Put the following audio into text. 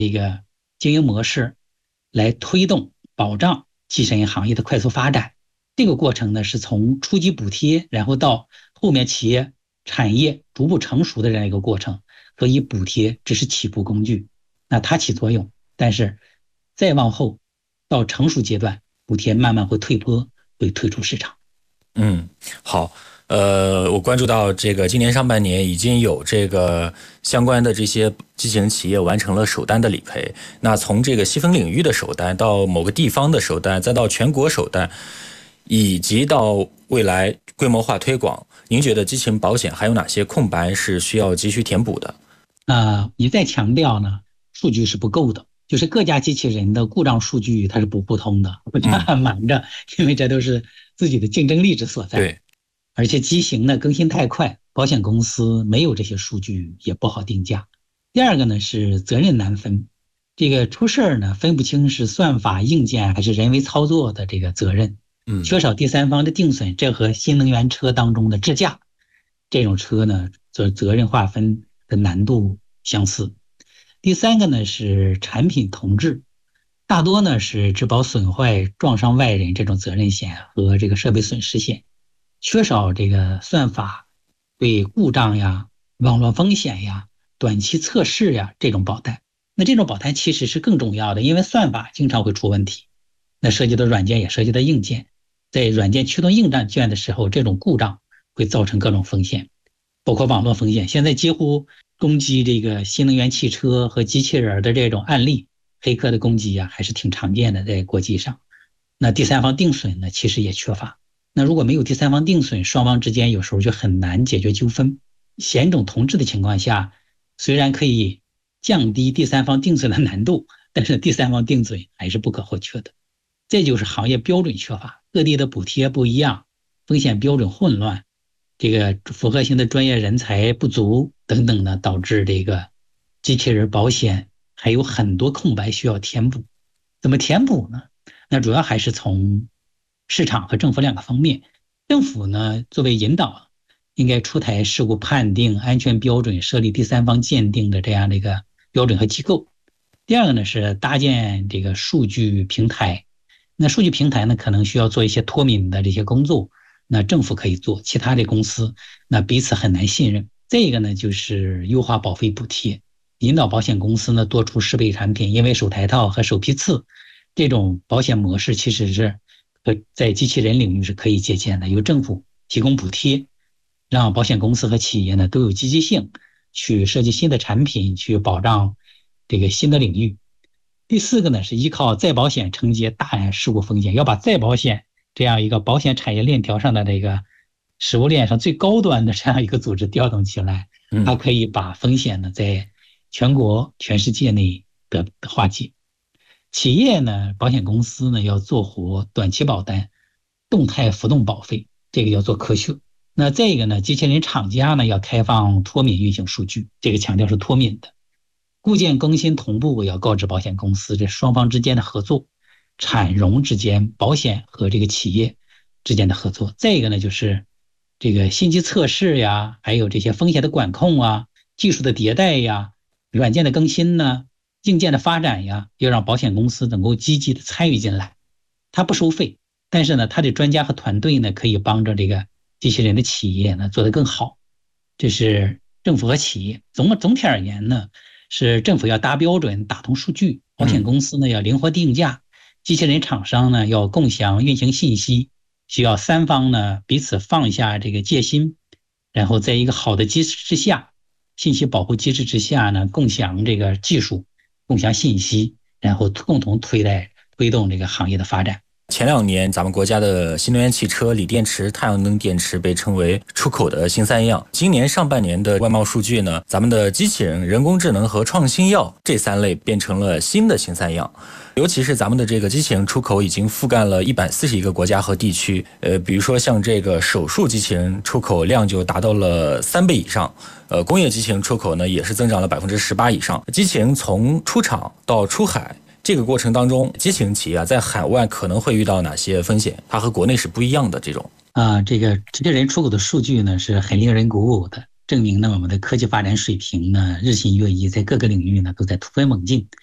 经营模式来推动保障机器人行业的快速发展。这个过程呢，是从初级补贴，然后到后面企业产业逐步成熟的这样一个过程。所以补贴只是起步工具，那它起作用，但是再往后到成熟阶段，补贴慢慢会退坡，会退出市场。 好。我关注到这个今年上半年已经有这个相关的这些机器人企业完成了首单的理赔。那从这个细分领域的首单到某个地方的首单，再到全国首单，以及到未来规模化推广，您觉得机器人保险还有哪些空白是需要急需填补的？ 一再强调呢，数据是不够的，就是各家机器人的故障数据它是不互通的，它很瞒着，因为这都是自己的竞争力之所在。 对。 而且机型呢更新太快，保险公司没有这些数据也不好定价。第二个呢是责任难分，这个出事儿呢分不清是算法硬件还是人为操作的这个责任，缺少第三方的定损，这和新能源车当中的智驾这种车呢责任划分的难度相似。第三个呢是产品同质，大多呢是质保损坏、撞伤外人这种责任险和这个设备损失险。缺少这个算法对故障呀、网络风险呀、短期测试呀这种保单。那这种保单其实是更重要的，因为算法经常会出问题，那涉及到软件也涉及到硬件，在软件驱动硬件的时候，这种故障会造成各种风险，包括网络风险。现在几乎攻击这个新能源汽车和机器人的这种案例，黑客的攻击呀还是挺常见的，在国际上。那第三方定损呢，其实也缺乏。那如果没有第三方定损，双方之间有时候就很难解决纠纷。险种同质的情况下，虽然可以降低第三方定损的难度，但是第三方定损还是不可或缺的。这就是行业标准缺乏，各地的补贴不一样，风险标准混乱，这个复合型的专业人才不足等等呢，导致这个机器人保险还有很多空白需要填补。怎么填补呢？那主要还是从市场和政府两个方面。政府呢，作为引导，应该出台事故判定、安全标准，设立第三方鉴定的这样的一个标准和机构。第二个呢是搭建这个数据平台。那数据平台呢，可能需要做一些脱敏的这些工作，那政府可以做，其他的公司那彼此很难信任。这个呢就是优化保费补贴，引导保险公司呢多出适配产品，因为首台套和首批次这种保险模式其实是在机器人领域是可以借鉴的，由政府提供补贴，让保险公司和企业呢都有积极性去设计新的产品，去保障这个新的领域。第四个呢是依靠再保险承接大事故风险，要把再保险这样一个保险产业链条上的这个食物链上最高端的这样一个组织调动起来，它可以把风险呢在全国全世界内的化解。企业呢，保险公司呢要做活短期保单、动态浮动保费，这个要做科学。那这个呢，机器人厂家呢要开放脱敏运行数据，这个强调是脱敏的。固件更新同步要告知保险公司，这双方之间的合作，产融之间、保险和这个企业之间的合作。这个呢就是这个信息测试呀，还有这些风险的管控啊、技术的迭代呀、软件的更新呢。硬件的发展呀，要让保险公司能够积极的参与进来。它不收费，但是呢，它的专家和团队呢，可以帮着这个机器人的企业呢做得更好。这是政府和企业。总体而言呢，是政府要搭标准、打通数据，保险公司呢要灵活定价，机器人厂商呢要共享运行信息，需要三方呢彼此放下这个戒心，然后在一个好的机制之下，信息保护机制之下呢，共享这个技术。共享信息，然后共同推动这个行业的发展。 前2年，咱们国家的新能源汽车、锂电池、太阳能电池被称为出口的新三样。今年上半年的外贸数据呢，咱们的机器人、人工智能和创新药这3类变成了新的新三样。尤其是咱们的这个机器人出口已经覆盖了141个国家和地区。比如说像这个手术机器人出口量就达到了3倍以上。工业机器人出口呢也是增长了18%以上。机器人从出厂到出海这个过程当中，机器人企业在海外可能会遇到哪些风险？它和国内是不一样的这种。 这个机器人出口的数据呢是很令人鼓舞的，证明呢我们的科技发展水平呢日新月异，在各个领域呢都在突飞猛进。